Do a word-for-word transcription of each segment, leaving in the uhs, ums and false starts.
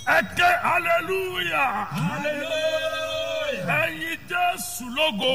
Ẹ̀kẹ́ hallelujah. Hallelujah. Ẹ̀yin Jésù lógo.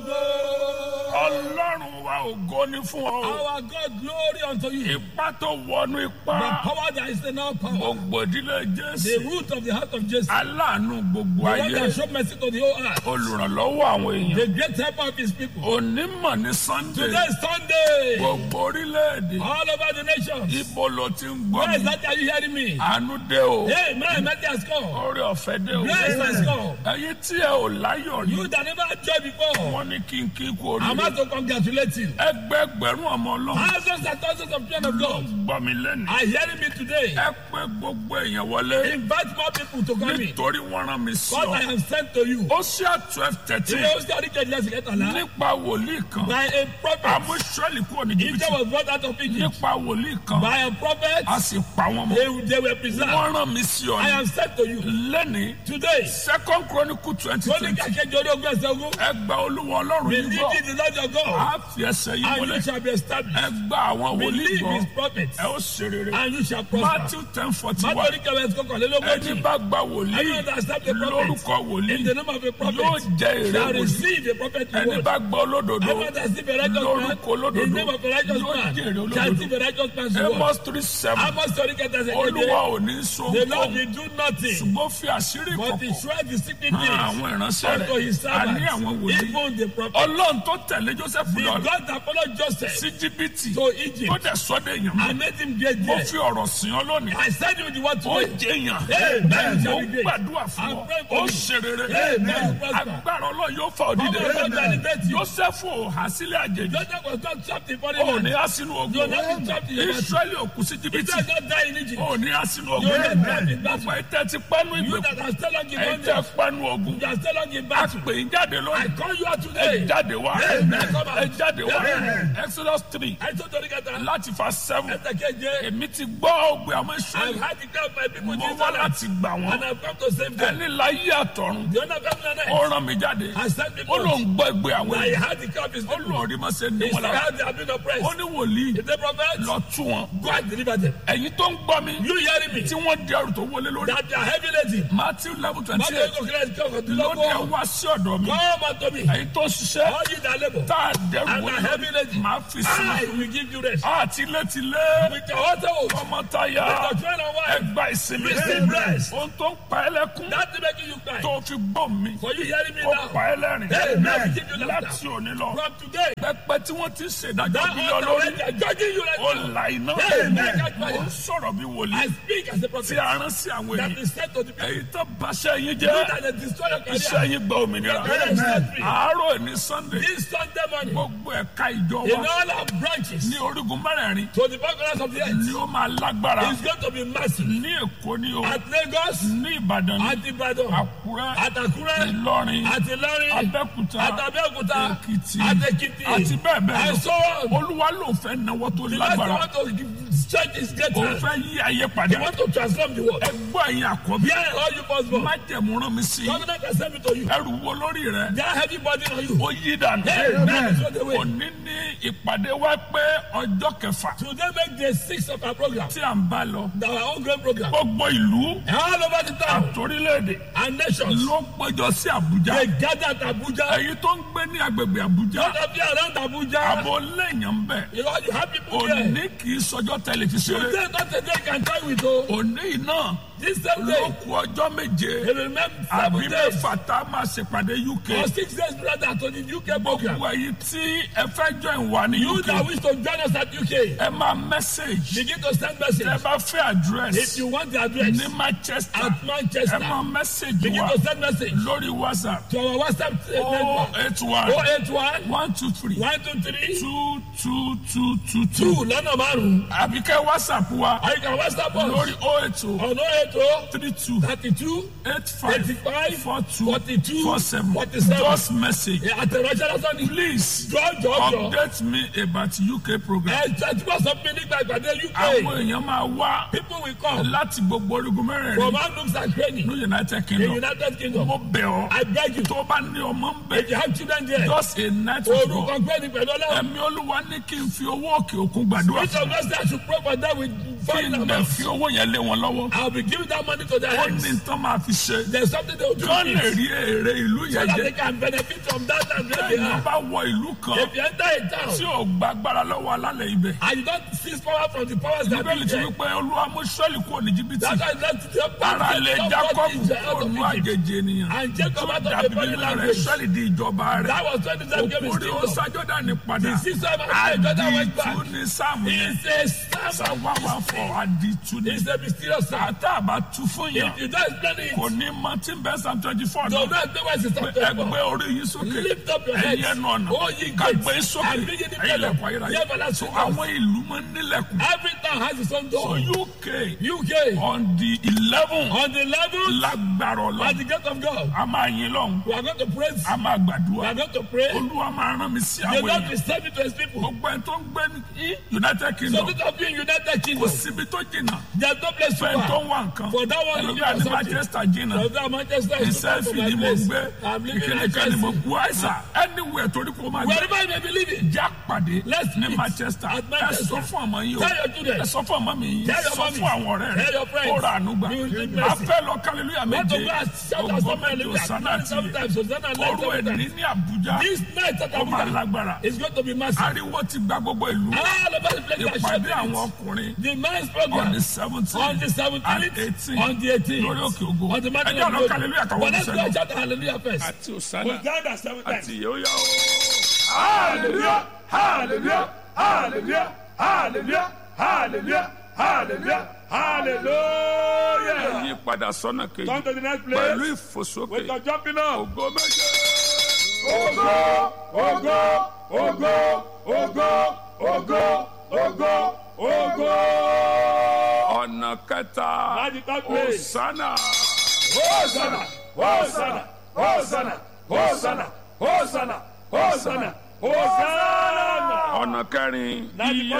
Ọlọ́run wa ògo ni fún ọ. Our God, glory unto you. Ipá tó wọnú The ipá. power that is in our power. Gbogbo ìdílé The Jésù. root of the heart of Jesus. Aláàánú gbogbo The one ayé. that showed mercy to the whole earth. Olùrànlọ́wọ́ àwọn èèyàn. The great helper of his people. Onímọ̀ ní Sunday. Today is Sunday. Gbogbo orílẹ̀-èdè. All over the nations. Ibo ló ti ń gbọ́ Where is mi? that? Are you hearing me? Àánú dé o. Hey, man, mercy has come. Orí ọ̀fẹ́ dé o. Grace has come. Ẹ̀yin tí ẹ ò láyọ̀ You ni. that never had joy before. Wọ́n ní kí n kí kú I'm oríire. about to congratulate you. Ẹgbẹgbẹ̀rún ọmọ Ọlọ́run. Thousands and thousands of children of God Gbọ́ mi lẹ́nu. are hearing me today. Ẹ pé gbogbo èèyàn wọlé. Invite more people to come in. Nítorí wọ́n rán mi sí God, I ọ. am sent to you. Ó ṣí à twelve thirteen. Ìwé oṣù àríkè ìjọsìn kẹtàlá. Nípa wòlíì kan. By a prophet. Àmú Ísírẹ́lì kúrò ní Israel Jìbìtì. was brought out of Egypt. Nípa wòlíì kan. By a prophet. A sì pa wọn mọ́. They, they were preserved. Wọ́n rán mi sí ọ I ni. am sent to you. Lẹ́ni. Today. Second Chronicle twenty Lóní twenty. kàkejì ológun ẹsẹ̀ ogun. Ẹ gba Olúwa Ọlọ́run yìí Believe gbọ́. in the Lord your God. A fi ẹsẹ̀ yìí And you múlẹ̀. shall be established. Ẹ gba àwọn wòlíì Believe gbọ́. his prophets. Ẹ ó ṣe rere. And you shall prosper. Matthew ten forty one. Mátọ́rí kẹwàá ẹ̀sìn kọkànlélógójì. Ẹni bá gba wòlíì Everyone that accept the prophet. lórúkọ In wòlíì the name of a prophet. yóò jẹ èrè Shall wòlíì. receive a prophet Ẹni reward. bá gba olódodo Everyone that receive a righteous man. lórúkọ In the name olódodo of a righteous yóò man. jẹ èrè Shall receive olódodo. a righteous man's reward. Amos three seven. Amos torí kẹta ẹsẹ̀ Olúwa keje. ò ní so The Lord kó will do nothing. ṣùgbọ́n fi àṣírí But he kọ̀kọ̀ shred the secret hàn things àwọn ìránṣẹ́ unto his rẹ̀ àní àwọn servants. wòlíì. Even the prophet. Ọlọ́run tó tẹ̀lé Joseph The lọ God that followed Joseph sí Jìbìtì to Egypt. tó dẹ̀ sọ́dẹ̀ èèyàn mọ́. I made him great Mo there. fi ọ̀rọ̀ sìn ọ́ lónìí. I sent you the word Ó today. jẹ́ èèyàn. Amen. Mo gbàdúrà fún ọ. I pray for Ó you. ṣe rere. Amen. Prosper. Agbára Ọlọ́run yóò fa òdìdẹ. Ọmọ ọlọ́run elevate you. Joseph ò há sílẹ̀ àjèjì. Joseph was not trapped in foreign Ó land. ní á sínú You ogun. will not be trapped in your battle. Israẹli ò kú sí He Jìbìtì. did not die in Egypt. Ó ní á sínú You will not ogun. die in battle. Gbogbo ẹ̀tẹ́ ti pẹ́nu You ìgbèkùn. that are still on the Ẹ̀tẹ́ bondage. pẹ́nu ogun. You are still on the A battle. pè ń jáde I lónìí. call you out Ẹ today. jáde wá. Amen. Come out. Ẹ jáde wá. Amen. Exodus three I told you that. láti fa seven. Ẹsẹ̀ keje. Èmi ti gbọ́ ògbé àwọn I've Israẹli. had the cry of my people Mo to wá Israel. láti gbà And wọ́n. I've come to save them. Ẹni láyé àtọ̀run. The owner of heaven and Ó earth rán mi jáde. has sent me Ó ló ń forth. gbọ́ ìgbé àwọn I èèyàn. had the cry of his Ó people. lóun rí máa ṣe ní He wọn said, lára. how they have been oppressed. Ó ní wòlíì Is the prophet? lọ tú wọn. Go and deliver them. Ẹ̀yin tó ń gbọ́ mi You hearing me? tí wọ́n di ẹrù tó wọlé lórí. That they are heavy laden. Matthew eleven twenty Matthew eight eight, come unto ló ní ẹ Lord. wá sí ọ̀dọ̀ mi. Come unto me. Ẹ̀yin tó ń ṣiṣẹ́ All ye that labor. tá a dẹrù And wọlé are heavy lórí. laden. Màá fi sí I i. will give you rest. Àti létílé With your household. ọmọ táyà With your children and wife. ẹgbà ìsinmi. Receive rest. Ohun tó ń pa ẹ́ lẹ́kún That's making you cry. tó fi gbọ́ mi. For you hearing me Ó now. pa ẹ́ lẹ́rìn. Amen. We give you Láti laughter. òní lọ. From today. Pẹpẹ tí wọ́n ti ṣèdájọ́ That bí lọ altar lórí. where they are judging you right Ó now. la iná. Amen. Ó ń sọ̀rọ̀ bí I wòlíì. speak as a Tí prophet. a rán sí àwọn That ènìyàn. is said to the people. Èyí tó bàṣẹ yín You jẹ́. that they destroy your Iṣẹ́ career. yín gba òmìnira. Amen. Àárọ̀ ní Sunday. This Sunday morning. Gbogbo ẹ̀ka ìjọ In wa all our branches. ní orígun mẹ́rẹ̀ẹ̀rin To the four corners of the ni earth. ó máa lágbára. It's going to be massive. Ní Èkó ni o. At Lagos. Ní Ìbàdàn ni. At Ibadan. Àkúrẹ́. At Akure. Ìlọrin. At Ilorin. Abẹ́òkúta. At Abeokuta. Èkìtì. At Ekiti. Àti bẹ́ẹ̀ bẹ́ẹ̀ And lọ. so on. Olúwa ló fẹ́ náwó tó The Lord lágbára. want to give stretch his great Ó hand. fẹ́ yí ayé He padà. want to transform the world. Ẹgbọ́n ẹ̀yin àkọ́bí. Hear all you firstborn. Májẹ̀mú rán mi sí. Covenant has sent me to you. Ẹrù wo lórí rẹ̀? They are heavy burden on you. Ó yí dànù. Amen. Throw it away. Òní ní ìpàdé wa pé ọjọ́ kẹfà Today make the sixth of our program. tí à ń bá lọ. Our own great program. Gbogbo ìlú All over the town àtòrílẹ̀-èdè and nations. ló péjọ sí Àbújá. They gather at Abuja. Èyí tó ń gbé ní agbègbè Àbújá. Not of you around Abuja. Àbò lẹ́yìn ń bẹ̀. You know, you have people there. Òní kì í sọjọ́ tẹlifíṣẹ́. Today not a day can tell with you. Òní yìí náà This same ló day. kù ọjọ́ méje. They remember Àbí seven days. mẹ́fà tá a máa ṣèpàdé U K. Or six days brother to the U K program. Gbogbo èyí tí ẹ fẹ́ join wa ní You U that K. wish to join us at U K. Ẹ máa message. Begin to send Ẹ message. bá fẹ́ address If you want the address ní Manchester. at Ẹ Manchester, máa message begin wa to send message lórí WhatsApp. to our WhatsApp uh, oh network. eight one oh eight one, one two three one two three, two two two two two two. lọ́nà márùn-ún. Àbí kẹ́ WhatsApp wa Or you can WhatsApp us lórí oh eight oh on oh eight oh, three two thirty-two, eight five eighty-five, four two forty-two, four seven. forty-seven. Just message. Àtẹ̀ránṣẹ́ lásán ni. Please Jọ jọ jọ. update me about U K program. Ẹ jẹ́ tí wọ́n sọ pé nígbà ìpàdé U Àwọn K. èèyàn máa wá People will come láti gbogbo orígun mẹ́rẹ̀ẹ̀rin from all nooks and crannies ní United in Kingdom. United Kingdom. Mo bẹ̀ ọ́ I beg you, tó o bá ní ọmọ ń bẹ̀ if you have children there, just a night with orúkọ God. gbẹ́ni pẹ̀lú ọlọ́run. Ẹ̀mí Olúwa ní kí n fi owó òkè òkun gbàdúrà Each fún of us that should pray for them with foreign n dẹ̀ amounts. fi owó yẹn lé wọn lọ́wọ́. I'll be giving that money to their ó hands. ní tán máa fi ṣe. There's something they will do kán with lè it. rí èrè ìlú So yẹn that they jẹ. can benefit from that and where they èèyàn are. bá wọ ìlú kan If you enter a town tí ò gbàgbára lọ́wọ́ alálẹ̀ ibẹ̀. and you don't seize power from the powers that bíbélì be ti there, wípé olúwa mú Ísírẹ́lì kúrò ní jìbìtì. that's why that's the ara lè Jákọ́bù ònú àjèjì ènìyàn. And Jacob tó out of a dàbí foreign nínú rẹ̀ language. Ísírẹ́lì di ìjọba rẹ̀. That was when Israel gave his òkúri ó kingdom. sájọ́dánì padà. The sister of Jordan went back. àdìtú ní sáàmù yẹn. It's a stamp sáwá of wà fọ àdìtú ní. It's a mysterious stamp. àtà àbá tú fún yàn. If you don't explain kò it, ní mọ tí ń bẹ Psalm twenty four do náà. not know where it's ẹgbẹ́ from. orí yín sókè. Lift up your heads. ẹ̀yin ẹnu ọ̀nà. Oh, ye kàgbé gates. sókè. And begin to ẹ̀yin tell them. lẹ̀kọ́ ayérayé. Yeah, but that's so so àwọn ìlú máa ń nílẹ̀kùn. Every town has its own so door. U K U K on the eleven on the level lágbára at the Ọlọ́run. gate of God. a máa yin lọ́hùn. We are going to praise. a máa We gbàdúrà. are going to pray. olúwa máa rán mi sí The àwọn Lord èèyàn. will send it to his people. gbogbo ẹ̀ tó ń gbé ní United So Kingdom. those of you in United kò Kingdom, síbi tó jìnnà. there's no place to fẹ́ẹ̀ tó go. ń wá nǹkan. For that one, you ẹlòmíràn ní do something. Manchester jìnnà. For that Manchester is too far from ìsẹ́fì my ni mo place. gbé. I'm living in ìkíníkà ni mo Chelsea. gbó àìsàn. anywhere torí kò máa gbé. Wherever you may be living, já pàdé Let's ní meet Manchester. at ẹ Manchester. sọ fún ọmọ yìí o. Tell your children. ẹ sọ fún ọmọ mi yìí. Tell your sọ mommy. fún àwọn ọ̀rẹ́ Tell your rẹ̀. friends. ó ra àánú gbà. You will need a mercy. fẹ́ lọ kálílúyà want to méje. go and shout out ògbó somewhere méje like òsánà that. àti Sometimes, sometimes, ọrọ̀ ẹ̀ ní sometimes. ní Àbújá. This night at ó máa Abuja lágbára. is going to be massive. ariwo ti gba gbogbo ìlú. All over the place are ìpàdé shouting àwọn it. ọkùnrin. The men's on program the seventeenth on the and seventeenth, eighteenth on the eighteenth, lórí òkè ògo. on the mountain ẹjọ́ of lọ glory. kálílúyà káwọn But let's go oníṣẹ́ and náà. shout hallelujah first. àti òsánà Hosanna seven times. àti yóò yá o. Hallelujah, hallelujah, hallelujah, hallelujah, hallelujah, hallelujah, hallelujah. yí padà sọ́nà kejì. Come to the next place. pẹ̀lú With ìfòsókè. your jumping up. ògo méje. Ogo, ogo, ogo, ogo, ogo, ogo, ogo. ọ̀nà kẹta. At the third place. òsánà. Hosanna, Hosanna, Hosanna, Hosanna, Hosanna, Hosanna, Hosanna. ọ̀nà kẹrin. Láti iye.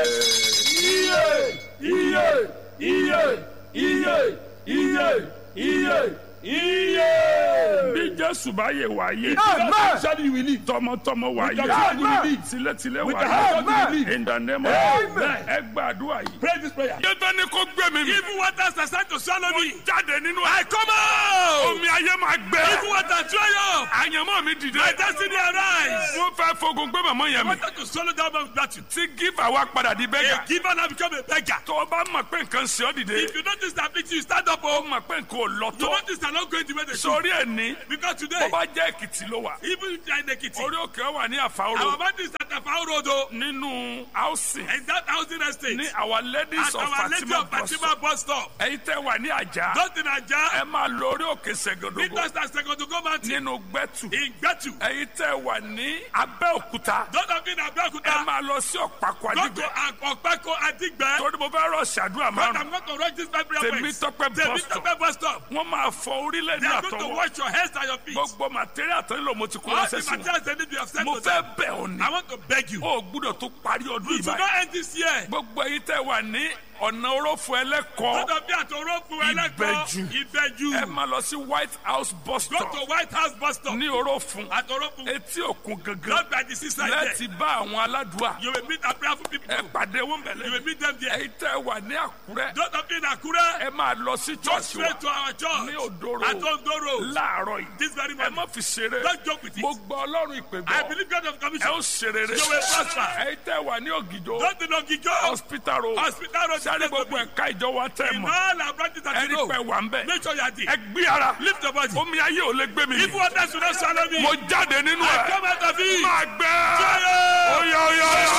Iye, iye, iye, iye, iye, iye, iye. bí Jésù bá yè wáyé. Amen. Surely you will live. tọmọtọmọ With your wáyé. hand you will live. tilétilé With your hand you will wáyé. live. in the name of Amen. ẹ gbàdúrà yìí. Pray this prayer. yé tó ní kó gbé mi. Even waters are starting to swallow me. jáde nínú. I come out. omi ayé máa gbẹ. Even water dry up. àyànmọ́ mi dìde. My destiny arise. wọ́n fẹ́ fogun gbé màmá yẹn mi. Water to swallow down my gratitude. tí gífà wa padà di A bẹ́gà. giver now become a beggar. tó o bá mọ̀ pé nǹkan ṣe ọ́ dìde. If you notice that victory, you stand up. ó Oh, mọ̀ pé nǹkan ò lọ you tó. notice they're not going the way they should. sórí ẹ̀ ní. Because bó today, bá jẹ́ Èkìtì ló wà. even if you are in Ekiti, orí òkè wà ní our àfàóró. man is at Afao Road, oh, nínú housing. in that housing estate, ní Our Ladies at of our Lady Fatima of bus Fatima stop. bus stop. ẹ̀yin tẹ́ wà ní Àjà. Not in Aja, ẹ máa lọ orí òkè Ṣẹ̀gàndògò. because that's second to go mountain. nínú Gbẹ́tù. In Gbetu, ẹ̀yin tẹ́ wà ní Abẹ́òkúta. don't have been ẹ Abeokuta, máa lọ sí Ọ̀pákọ̀ go to Àdìgbẹ́. Akpako Adigbe, torí mo fẹ́ rọ̀ ṣàdúrà but márùn. I'm going to rush this five prayer points. Tèmítọ́pẹ́ bus stop. Tèmítọ́pẹ́ bus stop. wọ́n máa fọ orílẹ̀-èdè They are going to àtọwọ́. wash your hands and your feet. gbogbo material tó ń lò mo ti kó All lọ́sẹ̀ the sí wọn. materials they need you have sent mo to them. fẹ́ bẹ̀ ọ́ ni. I want to beg you. o gbúdọ̀ tó parí ọdún You should ìbáyìí. not end this year. gbogbo ẹ̀yin tẹ́ wà ní ọ̀nà orófo ẹlẹ́kọ̀ọ́. Lọ́dọ̀ bí àtọ̀rọ̀ fún ẹlẹ́kọ̀ọ́. Ìbẹ̀jú. Ìbẹ̀jú. ẹ máa lọ sí White House bus Go stop. to White House bus stop. ní orófun. Àtọ̀rọ̀ fún. etí òkun gangan. Not by the seaside there. láti bá àwọn aládùúà. You will meet a prayerful people. ẹ pàdé wọn You bẹ̀lẹ̀. will meet them there. ẹ̀yin tẹ́ wà ní Àkúrẹ́. Don't have been Akure. ẹ máa lọ sí Go church straight to wa. our church. ní Òdòrò. At Ondoro. láàárọ̀ yìí. This very ẹ morning. má fi ṣeré. Don't joke with it. mo gbọ́ Ọlọ́run ìpè I gbọ́. believe God of ẹ commission. ó ṣe rere. You will prosper. ẹ̀yin tẹ́ wà ní Ògìjó. Don't do not give hospital road. Hospital road. sáré gbogbo ẹ̀ka ìjọ wa tẹ́ In mọ̀. all our branches that ẹni you know. pẹ́ wà ń bẹ̀. Make sure you are there. ẹ gbé ara. Lift your body. omi ayé ò lè gbé mi. If water should not swallow me. mo jáde nínú I ẹ̀. come out of it. máa gbẹ. Fire! oya oya oya.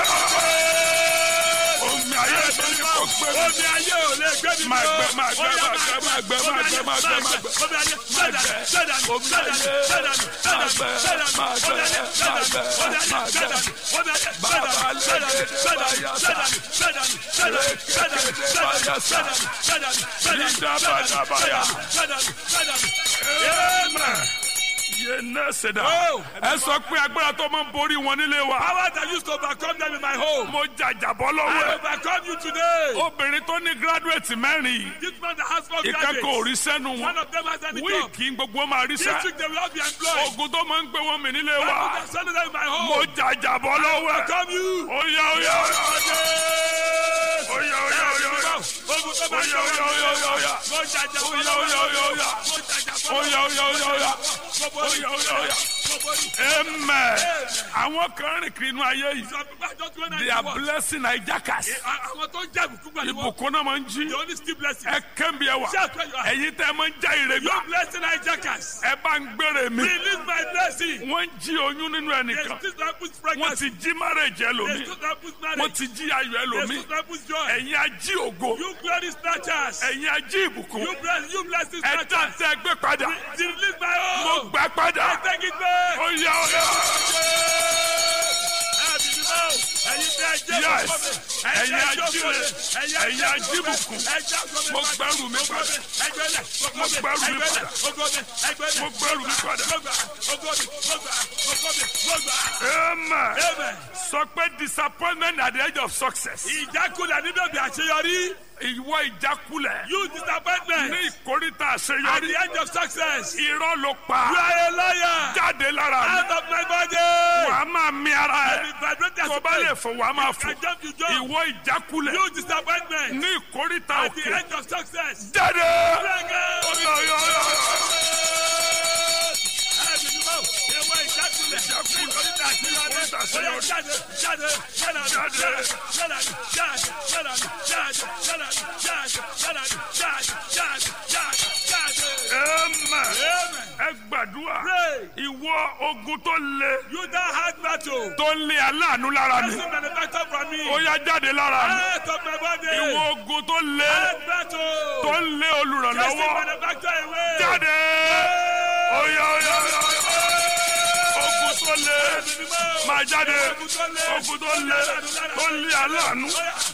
omi ayé ò lè gbé mi. Omi ayé ò lè gbé mi. máa gbẹ máa gbẹ máa gbẹ máa gbẹ máa gbẹ máa gbẹ máa gbẹ. Omi ayé sẹ́dà sẹ́dà sẹ́dà sẹ́dà sẹ́dà sẹ́dà máa gbẹ omi ayé máa sẹ́dà gbẹ omi ayé máa sẹ́dà gbẹ. omi ayé Bàbá sẹ́dà sẹ́dà lè sẹ́dà dé sẹ́dà sẹ́dà sẹ́dà sẹ́dà sẹ́dà sẹ́dà sẹ́dà sẹ́dà Ìdábàdàbàyà. sẹ́dà sẹ́dà. Amen. Yé náà ṣẹ̀dá. Ẹ sọ pé agbára tó máa ń borí wọn nílé wa. Power that used to overcome them in my home. Mo jàjàbọ́ lọ́wọ́ I ẹ̀. overcome you today. Obìnrin tó ní gírádùétì mẹ́rin yìí. This man that has four Ìkan kò rí graduates. sẹ́nu One wọn. of them has any job. Wíìkì gbogbo wọn máa rí This sẹ́. week they will all be employed. Ogun tó máa ń gbé wọn mì nílé I wa. will send them in my home. Mo jàjàbọ́ lọ́wọ́ ẹ̀. Overcome you. Oya oya oya. Oya oya oya. Ogun tó bá Oya, oya, oya, oya, oya. Mo jàjà fún Oya, oya, oya, oya. Mo jàjà fún Oya, oya, oya, oya. Mo borí. Oya, oya, oya. Mo borí. Amen. Àwọn kan rìn kiri inú ayé yìí. Some people are just going They are blessing hijackers. Àwọn tó jẹ́ ìbùkún gbà ni wọ́n. Ìbùkún náà máa ń jí. The only still blessing. Ẹ kẹ́mi ẹ wà. Shout where you are. Ẹ̀yin tẹ́ ẹ máa ń já ire You gbà. blessing hijackers. Ẹ bá ń gbére mi. Release my blessing. Wọ́n ń jí oyún nínú They ẹnìkan. still don't put Wọ́n pregnancy. ti jí marriage They ẹlòmíì. still don't put Wọ́n marriage. ti jí ayọ̀ They ẹlòmíì. still don't put joy. Ẹ̀yin ají ògo. You glory snatchers. Ẹ̀yin ají ìbùkún. You bless, you blessing Ẹ dá snatchers. tẹ́ gbé padà. Release my Mo own. gbà padà. I take it back. Oya, oya. Yes. Ẹ̀yin ajíire. Ẹ̀yin ajíbùkún. Mo gbẹ́rù mi padà. Mo gbẹ́rù mi padà. Mo gbẹ́rù mi padà. Amen. Amen. Sọ pé disappointment at the edge of success. Ìjákulẹ̀ níbẹ̀ bí àṣeyọrí. Ìwọ ìjákulẹ̀. You disappointment. Ní ìkórìtà At àṣeyọrí. the end of success. Irọ́ ló You pa. are a liar. Jáde lára mi. Out of my body. Wàá máa mi ara And ẹ̀. it vibrates Tó bá lè fò wàá máa fò. I jump to jump. Ìwọ ìjákulẹ̀. You disappointment. Ní ìkórìtà At the òkè. end of success. Jáde. Bring it. Oya, oya, oya, oya. Amen. Ẹ gbàdúrà. Pray. Ìwọ ogun tó le. You that hard battle. Tó ń lé aláàánú lára mi. Person manufactured from me. Ó yá jáde lára mi. Out of my body. Ìwọ ogun tó le. Hard battle. Tó ń lé Person olùrànlọ́wọ́. manufactured away. Jáde. Oya, oya, oya, oya. Ogun tó le. Máa jáde. Ogun tó le. Tó ń lé aláàánú.